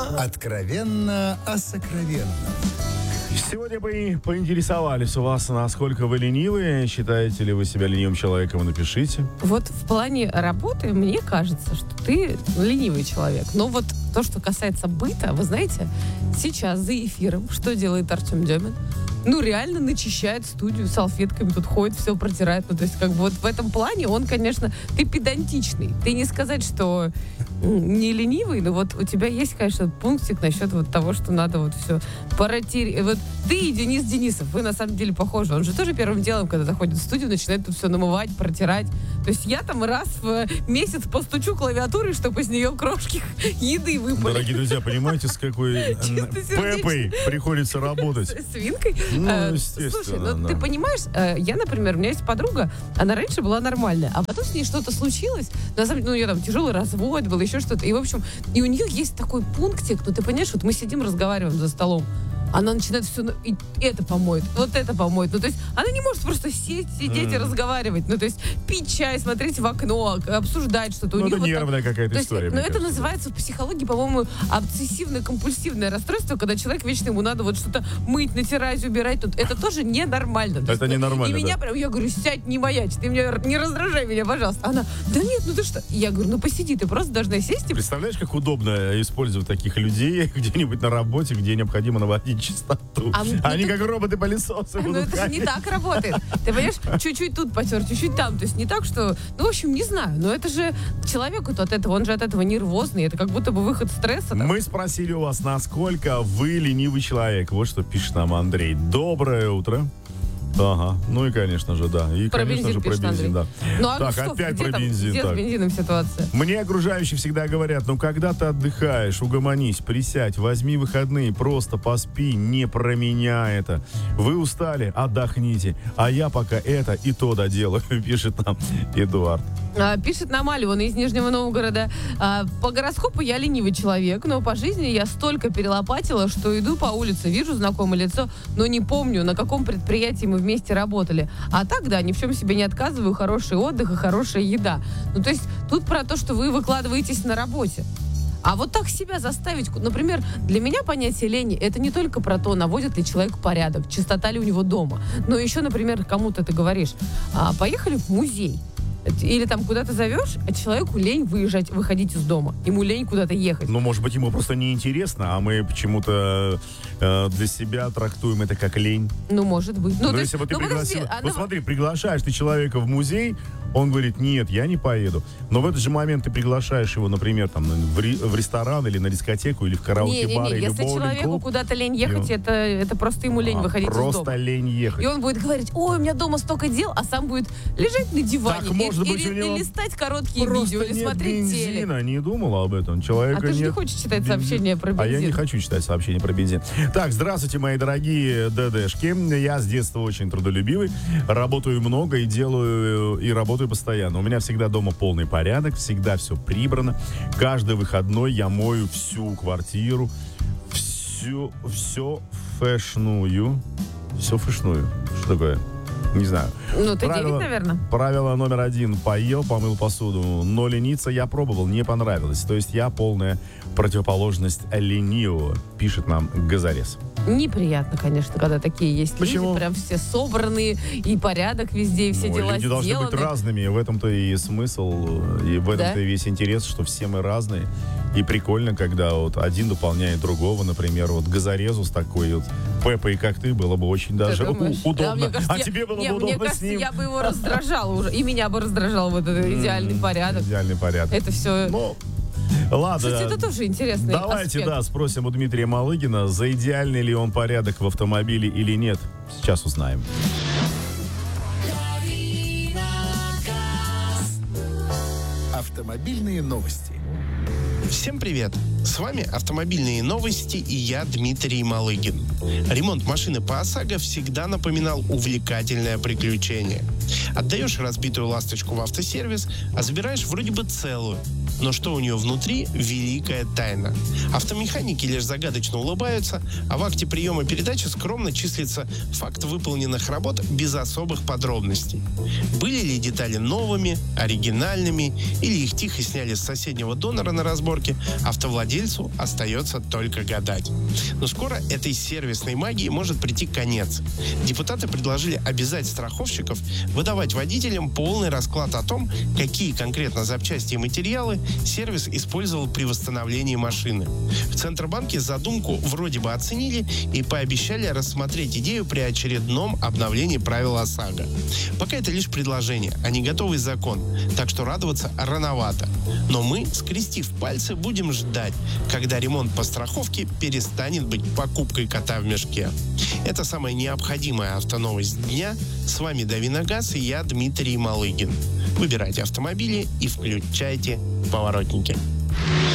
Откровенно о сокровенном. Сегодня мы поинтересовались у вас, насколько вы ленивые. Считаете ли вы себя ленивым человеком? Напишите. Вот в плане работы мне кажется, что ты ленивый человек. Но вот то, что касается быта, вы знаете, сейчас за эфиром что делает Артем Демин? Ну, реально начищает студию салфетками, тут ходит, все протирает. Ну, то есть, как бы вот в этом плане он, конечно, ты педантичный. Ты не сказать, что не ленивый, но вот у тебя есть, конечно, пунктик насчет вот того, что надо вот все протереть. Вот ты и Денис Денисов, вы на самом деле похожи. Он же тоже первым делом, когда заходит в студию, начинает тут все намывать, протирать. То есть я там раз в месяц постучу клавиатурой, чтобы из нее крошки еды выпали. Дорогие друзья, понимаете, с какой Пеппой приходится работать? Свинкой? Ну, естественно. Слушай, ну ты понимаешь, я, например, у меня есть подруга, она раньше была нормальная, а потом с ней что-то случилось, на самом деле, ну, у нее там тяжелый развод был, еще что-то, и, в общем, и у нее есть такой пунктик, ну, ты понимаешь, вот мы сидим, разговариваем за столом, она начинает все, и это помоет, вот это помоет. Ну, то есть она не может просто сидеть и разговаривать. Ну, то есть пить чай, смотреть в окно, обсуждать что-то. Ну, у это вот нервная какая-то история. Но это называется в психологии, по-моему, обсессивно-компульсивное расстройство, когда человек вечно ему надо вот что-то мыть, натирать, убирать. Тут это тоже ненормально. Это ненормально, И меня прям, я говорю, сядь, не маячь, ты меня не раздражай меня, пожалуйста. Она, да нет, ну ты что? Я говорю, ну посиди, ты просто должна сесть и... Представляешь, как удобно использовать таких людей где-нибудь на работе, где необходимо наводить чистоту. Они как роботы-пылесосы Ну будут это же ходить. не так работает. Ты понимаешь, чуть-чуть тут потер, чуть-чуть там. То есть не так, что... Ну, в общем, не знаю. Но это же человеку-то от этого, он же от этого нервозный. Это как будто бы выход стресса. Так? Мы спросили у вас, насколько вы ленивый человек. Вот что пишет нам Андрей. Доброе утро. Ага, ну и, конечно же, да. И, Про конечно бензин же, про пишет бензин, Андрей. да. Ну, а Так, что, опять где про там, бензин. где Так. с бензином ситуация? Мне окружающие всегда говорят, ну, когда ты отдыхаешь, угомонись, присядь, возьми выходные, просто поспи, не про меня это. Вы устали, отдохните, а я пока это и то доделаю, пишет нам Эдуард. Пишет нам Али, он из Нижнего Новгорода. По гороскопу я ленивый человек, но по жизни я столько перелопатила, что иду по улице, вижу знакомое лицо, но не помню, на каком предприятии мы вместе работали. А так, да, ни в чем себе не отказываю, хороший отдых и хорошая еда. Ну, то есть тут про то, что вы выкладываетесь на работе. А вот так себя заставить, например, для меня понятие лени, это не только про то, наводит ли человек порядок, чистота ли у него дома, но еще, например, кому-то ты говоришь, поехали в музей. Или там куда-то зовешь, а человеку лень выходить из дома. Ему лень куда-то ехать. Ну, может быть, ему просто неинтересно, а мы почему-то для себя трактуем это как лень. Ну, может быть. Ну, Если бы ты пригласил... Вот смотри, приглашаешь ты человека в музей, он говорит, нет, я не поеду. Но в этот же момент ты приглашаешь его, например, там, в ресторан или на дискотеку, или в караоке-бар, или в если человеку куда-то лень ехать, это просто ему лень выходить из дома. Просто лень ехать. И он будет говорить, ой, у меня дома столько дел, а сам будет лежать на диване и листать короткие видео, или смотреть телек. Не думала об этом. Человека ты же не хочешь читать сообщения про бензин. А я не хочу читать сообщения про бензин. Так, здравствуйте, мои дорогие ДДшки. Я с детства очень трудолюбивый. Работаю много и делаю, и работаю постоянно. У меня всегда дома полный порядок, всегда все прибрано. Каждый выходной я мою всю квартиру. Все фэшную. Все фэшную. Что такое? Не знаю. Ну, ты девять, наверное. Правило номер 1. Поел, помыл посуду. Но лениться я пробовал, не понравилось. То есть я полная противоположность ленивого, пишет нам Газарес. Неприятно, конечно, когда такие есть люди, прям все собранные, и порядок везде, и все дела люди сделаны. должны быть разными, в этом-то и смысл, и в этом-то и весь интерес, что все мы разные. И прикольно, когда вот один дополняет другого, например, вот Газорезус такой вот Пеппой, как ты, было бы очень даже удобно. Да, кажется, тебе было бы удобно мне кажется, с ним. я бы его раздражала уже, и меня бы раздражал вот этот идеальный порядок. Идеальный порядок. Это все... Ладно. Кстати, это тоже интересный Давайте, аспект. Спросим у Дмитрия Малыгина, за идеальный ли он порядок в автомобиле или нет. Сейчас узнаем. Автомобильные новости. Всем привет! С вами «Автомобильные новости» и я, Дмитрий Малыгин. Ремонт машины по ОСАГО всегда напоминал увлекательное приключение. Отдаешь разбитую ласточку в автосервис, а забираешь вроде бы целую. Но что у нее внутри – великая тайна. Автомеханики лишь загадочно улыбаются, а в акте приема передачи скромно числится факт выполненных работ без особых подробностей. Были ли детали новыми, оригинальными, или их тихо сняли с соседнего донора на разборке, автовладельцу остается только гадать. Но скоро этой сервисной магии может прийти конец. Депутаты предложили обязать страховщиков выдавать водителям полный расклад о том, какие конкретно запчасти и материалы сервис использовал при восстановлении машины. В Центробанке задумку вроде бы оценили и пообещали рассмотреть идею при очередном обновлении правил ОСАГО. Пока это лишь предложение, а не готовый закон, так что радоваться рановато. Но мы, скрестив пальцы, будем ждать, когда ремонт по страховке перестанет быть покупкой кота в мешке. Это самая необходимая автоновость дня. С вами Давиногаз и я, Дмитрий Малыгин. Выбирайте автомобили и включайте поворотники.